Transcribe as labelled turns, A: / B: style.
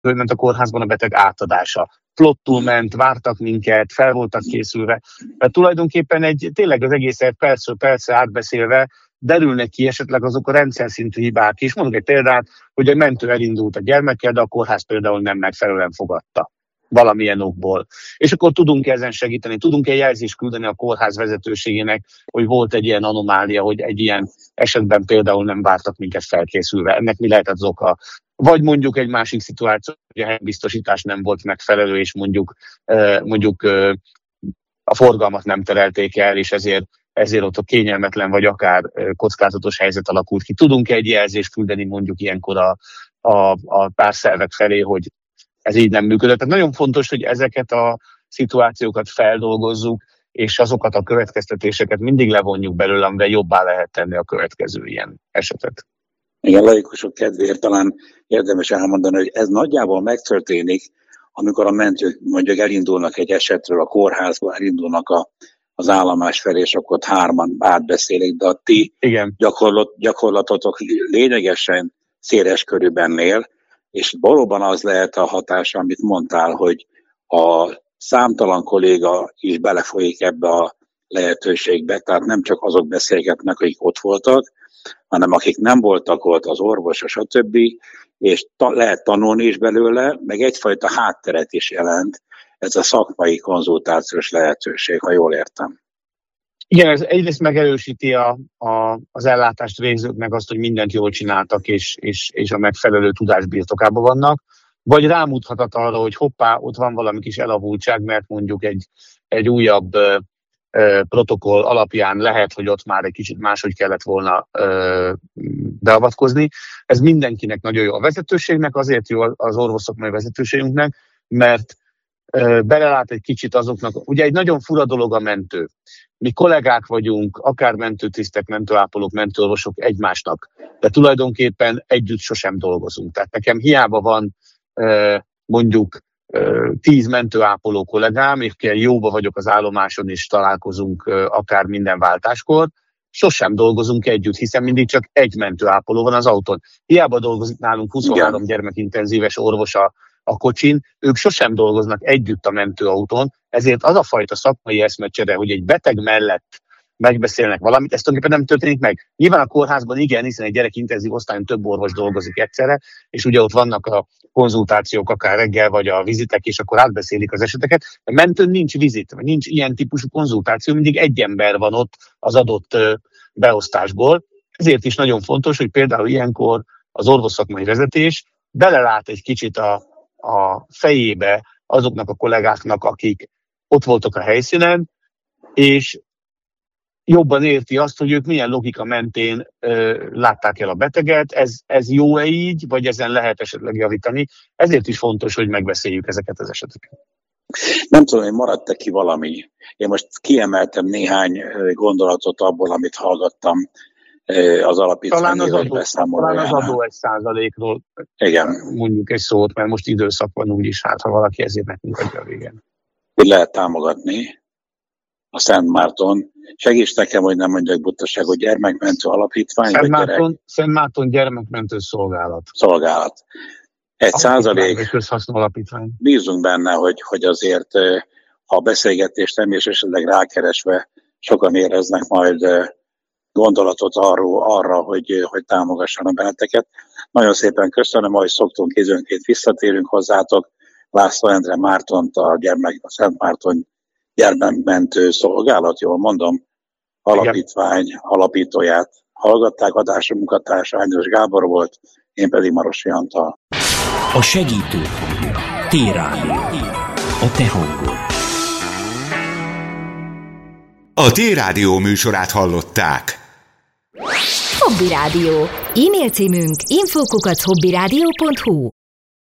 A: ment a kórházban a beteg átadása. Flottul ment, vártak minket, fel voltak készülve. Tehát tulajdonképpen tényleg az egészet percről percre átbeszélve derülnek ki esetleg azok a rendszer szintű hibák is. Mondok egy példát, hogy a mentő elindult a gyermekkel, de a kórház például nem megfelelően fogadta valamilyen okból. És akkor tudunk ezen segíteni, tudunk-e jelzést küldeni a kórház vezetőségének, hogy volt egy ilyen anomália, hogy egy ilyen esetben például nem vártak minket felkészülve. Ennek mi lehet az oka? Vagy mondjuk egy másik szituáció, hogy a helybiztosítás nem volt megfelelő, és mondjuk a forgalmat nem terelték el, és ezért ott a kényelmetlen vagy akár kockázatos helyzet alakult ki. Tudunk-e egy jelzést küldeni mondjuk ilyenkor a párszervek felé, hogy ez így nem működött. Tehát nagyon fontos, hogy ezeket a szituációkat feldolgozzuk, és azokat a következtetéseket mindig levonjuk belőle, amivel jobbá lehet tenni a következő ilyen esetet.
B: Igen, laikusok kedvéért talán érdemes elmondani, hogy ez nagyjából megtörténik, amikor a mentők mondjuk elindulnak egy esetről a kórházba, elindulnak az állomás felé, és akkor ott hárman átbeszélik, de a ti gyakorlatotok lényegesen széles körülben él, és valóban az lehet a hatás, amit mondtál, hogy a számtalan kolléga is belefolyik ebbe a lehetőségbe, tehát nem csak azok beszélgetnek, akik ott voltak, hanem akik nem voltak ott, az orvos, stb., és lehet tanulni is belőle, meg egyfajta hátteret is jelent ez a szakmai konzultációs lehetőség, ha jól értem.
A: Igen, ez egyrészt megerősíti az ellátást végzőknek azt, hogy mindent jól csináltak, és a megfelelő tudás birtokában vannak, vagy rámutathat arra, hogy hoppá, ott van valami kis elavultság, mert mondjuk egy újabb protokoll alapján lehet, hogy ott már egy kicsit máshogy kellett volna beavatkozni. Ez mindenkinek nagyon jó. A vezetőségnek azért jó, az orvosszakmai vezetőségünknek, mert belelát egy kicsit azoknak, ugye egy nagyon fura dolog a mentő. Mi kollégák vagyunk, akár mentőtisztek, mentőápolók, mentőorvosok egymásnak, de tulajdonképpen együtt sosem dolgozunk. Tehát nekem hiába van mondjuk 10 mentőápoló kollégám, és jóba vagyok az állomáson, és találkozunk akár minden váltáskor, sosem dolgozunk együtt, hiszen mindig csak egy mentőápoló van az autón. Hiába dolgozik nálunk 23 gyermekintenzíves orvos a kocsin, ők sosem dolgoznak együtt a mentőautón, ezért az a fajta szakmai eszmecsere, hogy egy beteg mellett megbeszélnek valamit, ez tulajdonképpen nem történik meg. Nyilván a kórházban igen, hiszen egy gyerekintenzív osztályon több orvos dolgozik egyszerre, és ugye ott vannak a konzultációk akár reggel, vagy a vizitek, és akkor átbeszélik az eseteket. A mentőn nincs vizit, vagy nincs ilyen típusú konzultáció, mindig egy ember van ott az adott beosztásból. Ezért is nagyon fontos, hogy például ilyenkor az orvosszakmai vezetés belelát egy kicsit a fejébe azoknak a kollégáknak, akik ott voltak a helyszínen, és jobban érti azt, hogy ők milyen logika mentén látták el a beteget, ez jó-e így, vagy ezen lehet esetleg javítani. Ezért is fontos, hogy megbeszéljük ezeket az eseteket.
B: Nem tudom, hogy maradt-e ki valami. Én most kiemeltem néhány gondolatot abból, amit hallgattam az alapítványi beszámolójánál.
A: Talán az adó 1%-ról mondjuk egy szót, mert most időszak van úgyis, hát ha valaki ezért megmutatja a végén.
B: Hogy lehet támogatni a Szent Márton. Segíts nekem, hogy nem mondjak butaságot, gyermekmentő alapítvány.
A: Szent Márton gyermekmentő szolgálat.
B: 1%.
A: Közhasznú alapítvány.
B: Bízunk benne, hogy azért, ha a beszélgetést nem, és esetleg rákeresve sokan éreznek majd gondolatot arra, hogy támogassanak benneteket. Nagyon szépen köszönöm, ahogy szoktunk, időnként visszatérünk hozzátok. László Endre Mártont, a Szent Márton gyermekmentő szolgálat, jól mondom, alapítvány alapítóját hallgatták, adásra munkatársa Ányos Gábor volt, én pedig Marosi Antal.
C: A segítő hangja. T-Rádió. A te hangod.
D: A T-Rádió műsorát hallották.
E: Hobby Rádió. E-mail címünk info@hobbyradio.hu.